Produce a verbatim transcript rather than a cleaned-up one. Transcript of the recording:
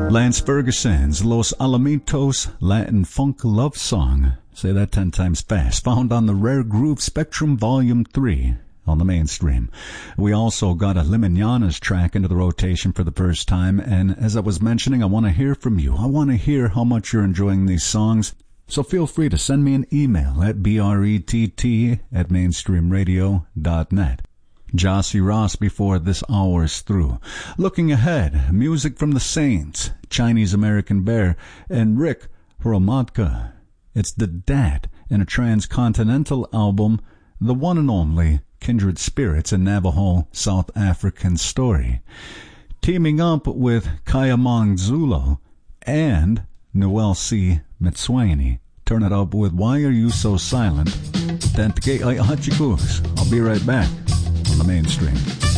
Lance Ferguson's Los Alamitos Latin Funk Love Song. Say that ten times fast. Found on the Rare Groove Spectrum Volume three on the Mainstream. We also got a Limonana's track into the rotation for the first time, and as I was mentioning, I want to hear from you. I want to hear how much you're enjoying these songs. So feel free to send me an email at brett at mainstreamradio dot net. Jossie Ross before this hour's through. Looking ahead, music from the Saints, Chinese American Bear, and Rick Hromadka. It's the Dat in a transcontinental album, the one and only Kindred Spirits, a Navajo South African story. Teaming up with Kayamang Zulo and Noel C. Mitswaini. Turn it up with Why Are You So Silent? I'll be right back on the Mainstream.